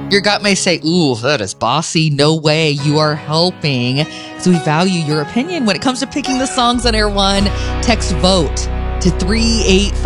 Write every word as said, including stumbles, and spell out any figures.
Your gut may say, ooh, that is bossy. No way. You are helping. So we value your opinion when it comes to picking the songs on Air One. Text VOTE to three eight five